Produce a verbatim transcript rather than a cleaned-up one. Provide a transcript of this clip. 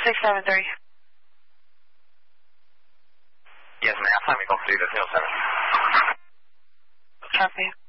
six seven three. Yes, ma'am. Time to go through the zero seven. Copy.